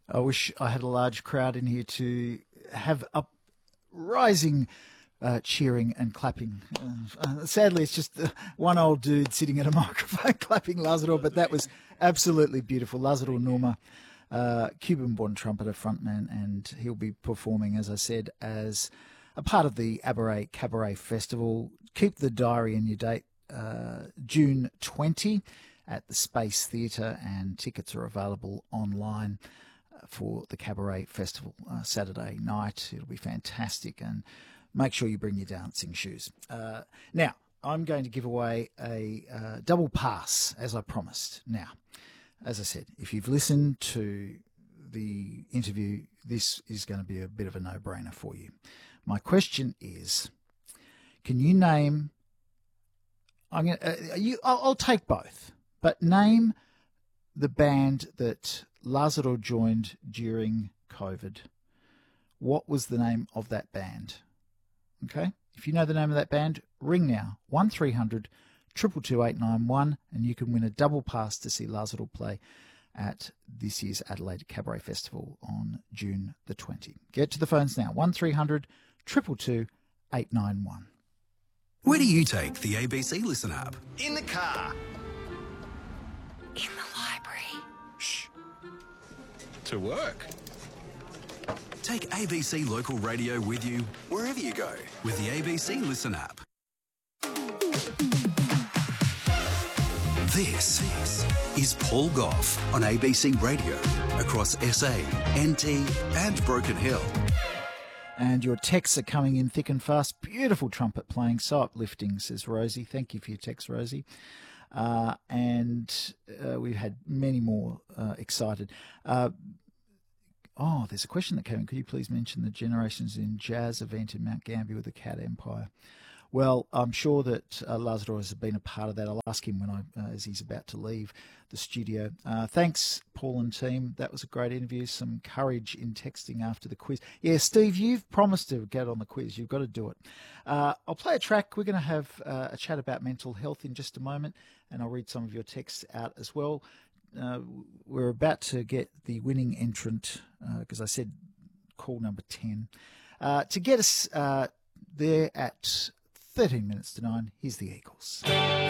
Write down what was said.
I wish I had a large crowd in here to have uprising cheering and clapping. Sadly, it's just one old dude sitting at a microphone clapping Lazador, but that was absolutely beautiful. Lazador Norma, Cuban-born trumpeter, frontman, and he'll be performing, as I said, as a part of the Aberray Cabaret Festival. Keep the diary in your date, June 20 at the Space Theatre, and tickets are available online for the Cabaret Festival Saturday night. It'll be fantastic, and make sure you bring your dancing shoes. Now, I'm going to give away a double pass, as I promised. Now, as I said, if you've listened to the interview, this is going to be a bit of a no-brainer for you. My question is, can you name... I'll take both, but name the band that Lazador joined during COVID. What was the name of that band? Okay? If you know the name of that band, ring now, 1300 222 891, and you can win a double pass to see Lazador play at this year's Adelaide Cabaret Festival on June the 20th. Get to the phones now, 1300 222 891. Where do you take the ABC Listen app? In the car. In the library. Shh. To work. Take ABC Local Radio with you wherever you go with the ABC Listen app. This is Paul Gough on ABC Radio across SA, NT and Broken Hill. And your texts are coming in thick and fast. Beautiful trumpet playing, so uplifting, says Rosie. Thank you for your text, Rosie. And we've had many more excited. There's a question that came in. Could you please mention the Generations in Jazz event in Mount Gambier with the Cat Empire? Well, I'm sure that Lazador has been a part of that. I'll ask him as he's about to leave the studio. Thanks, Paul and team. That was a great interview. Some courage in texting after the quiz. Yeah, Steve, you've promised to get on the quiz. You've got to do it. I'll play a track. We're going to have a chat about mental health in just a moment, and I'll read some of your texts out as well. We're about to get the winning entrant, because I said call number 10. To get us there at 13 minutes to 9, here's the Eagles.